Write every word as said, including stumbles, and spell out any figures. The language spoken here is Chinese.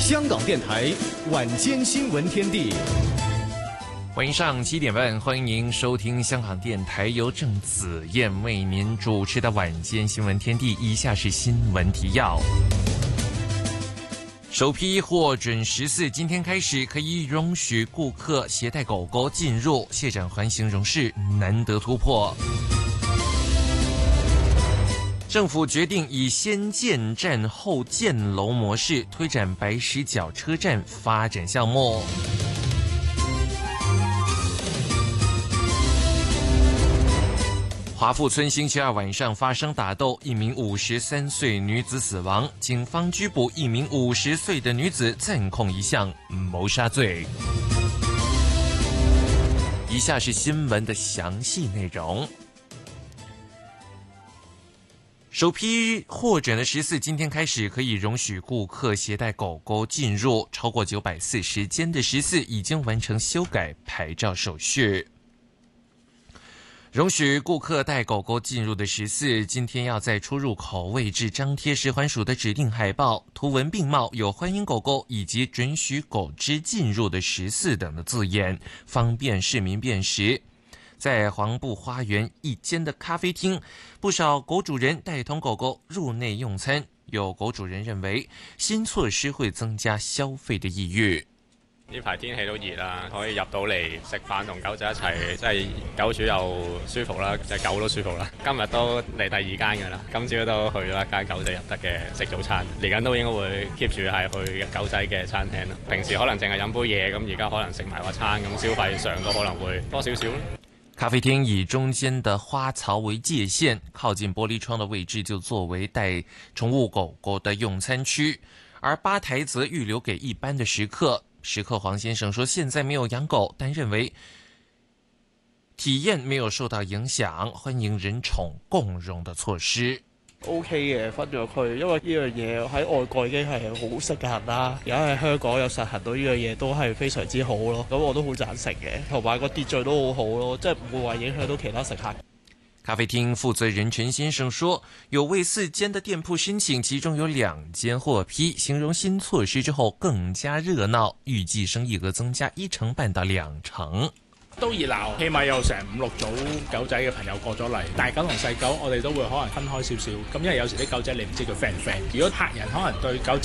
香港电台晚间新闻天地， 晚上七点半，欢迎您收听香港电台由郑子燕为您主持的晚间新闻天地。以下是新闻提要。首批获准十四，今天开始可以容许顾客携带狗狗进入，谢展寰形容是难得突破。政府决定以先建站后建楼模式推展白石角车站发展项目。华富村星期二晚上发生打斗，一名五十三岁女子死亡，警方拘捕一名五十岁的女子，暂控一项谋杀罪。以下是新闻的详细内容。首批获准的十四，今天开始可以容许顾客携带狗狗进入，超过九百四十间的十四已经完成修改牌照手续。容许顾客带狗狗进入的十四，今天要在出入口位置张贴食环署的指定海报，图文并茂，有欢迎狗狗以及准许狗只进入的十四等的字眼，方便市民辨识。在黄埔花园一间的咖啡厅，不少狗主人带同狗狗入内用餐，有狗主人认为新措施会增加消費嘅意欲。 呢排天氣都熱啦，可以入到嚟食飯同狗仔一齊，即係狗主又舒服啦，隻狗都舒服啦。今日都嚟第二間㗎啦，今朝都去咗一間狗仔入得嘅食早餐，嚟緊都應該會 keep 住係去狗仔嘅餐廳啦。平時可能淨係飲杯嘢，咁而家可能食埋個餐，咁消費上都可能會多少少。 咖啡廳以中間的花槽為界限，靠近玻璃窗的位置就作為帶寵物狗狗的用餐區，而吧台則預留給一般的食客。食客黃先生說現在沒有養狗，但認為體驗沒有受到影響，歡迎人寵共融的措施。 OK 嘅，分咗區，因為呢樣嘢喺外國已經係好盛行啦，而家喺香港又實行到呢樣嘢都係非常之好咯，咁我都好贊成嘅，同埋個秩序都好好咯，即係唔會話影響到其他食客。 咖啡廳負責人陳先生說，有為四間的店鋪申請，其中有兩間獲批，形容新措施之後更加熱鬧，預計生意額增加一成半到兩成。 都熱鬧，起碼有成五六組狗仔嘅朋友過咗嚟，大狗同細狗我哋都會可能分開少少，咁因為有時啲狗仔你唔知佢 friend 唔 friend，如果客人可能對狗仔